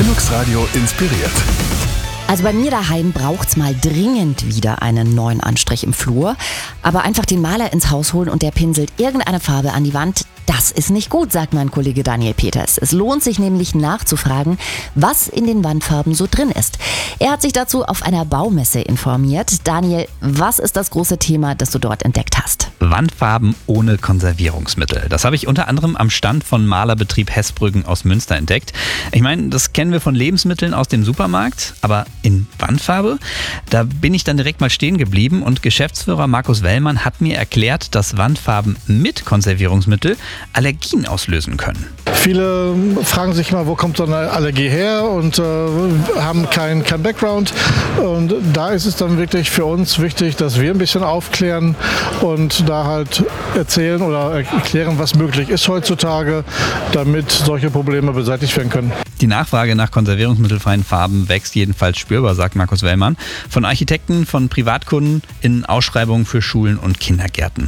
Linux Radio inspiriert. Also bei mir daheim braucht's mal dringend wieder einen neuen Anstrich im Flur. Aber einfach den Maler ins Haus holen und der pinselt irgendeine Farbe an die Wand, das ist nicht gut, sagt mein Kollege Daniel Peters. Es lohnt sich nämlich nachzufragen, was in den Wandfarben so drin ist. Er hat sich dazu auf einer Baumesse informiert. Daniel, was ist das große Thema, das du dort entdeckt hast? Wandfarben ohne Konservierungsmittel. Das habe ich unter anderem am Stand von Malerbetrieb Hessbrüggen aus Münster entdeckt. Ich meine, das kennen wir von Lebensmitteln aus dem Supermarkt, aber in Wandfarbe? Da bin ich dann direkt mal stehen geblieben und Geschäftsführer Markus Wellmann hat mir erklärt, dass Wandfarben mit Konservierungsmittel Allergien auslösen können. Viele fragen sich mal, wo kommt so eine Allergie her und haben kein Background. Und da ist es dann wirklich für uns wichtig, dass wir ein bisschen aufklären und da halt erzählen oder erklären, was möglich ist heutzutage, damit solche Probleme beseitigt werden können. Die Nachfrage nach konservierungsmittelfreien Farben wächst jedenfalls spürbar, sagt Markus Wellmann. Von Architekten, von Privatkunden in Ausschreibungen für Schulen und Kindergärten.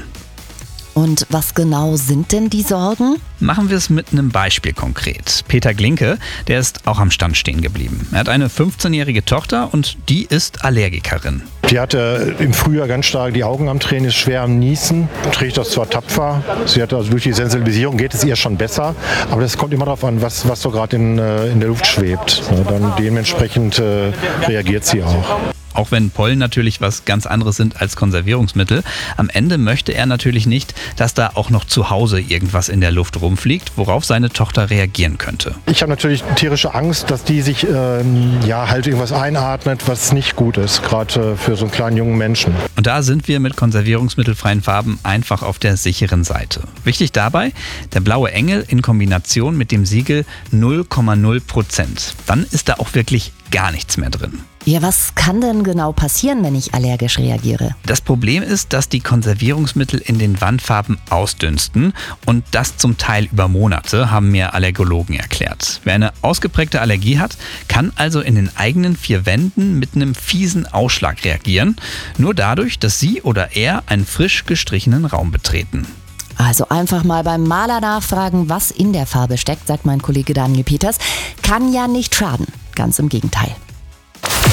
Und was genau sind denn die Sorgen? Machen wir es mit einem Beispiel konkret. Peter Glinke, der ist auch am Stand stehen geblieben. Er hat eine 15-jährige Tochter und die ist Allergikerin. Die hatte im Frühjahr ganz stark die Augen am Tränen, ist schwer am Niesen, trägt das zwar tapfer. Sie hat also durch die Sensibilisierung geht es ihr schon besser, aber das kommt immer darauf an, was so gerade in der Luft schwebt. Dann dementsprechend reagiert sie auch. Auch wenn Pollen natürlich was ganz anderes sind als Konservierungsmittel. Am Ende möchte er natürlich nicht, dass da auch noch zu Hause irgendwas in der Luft rumfliegt, worauf seine Tochter reagieren könnte. Ich habe natürlich tierische Angst, dass die sich halt irgendwas einatmet, was nicht gut ist, gerade für so einen kleinen jungen Menschen. Und da sind wir mit konservierungsmittelfreien Farben einfach auf der sicheren Seite. Wichtig dabei, der blaue Engel in Kombination mit dem Siegel 0,0%. Dann ist da auch wirklich gar nichts mehr drin. Ja, was kann denn genau passieren, wenn ich allergisch reagiere? Das Problem ist, dass die Konservierungsmittel in den Wandfarben ausdünsten und das zum Teil über Monate, haben mir Allergologen erklärt. Wer eine ausgeprägte Allergie hat, kann also in den eigenen vier Wänden mit einem fiesen Ausschlag reagieren, nur dadurch, dass sie oder er einen frisch gestrichenen Raum betreten. Also einfach mal beim Maler nachfragen, was in der Farbe steckt, sagt mein Kollege Daniel Peters. Kann ja nicht schaden. Ganz im Gegenteil.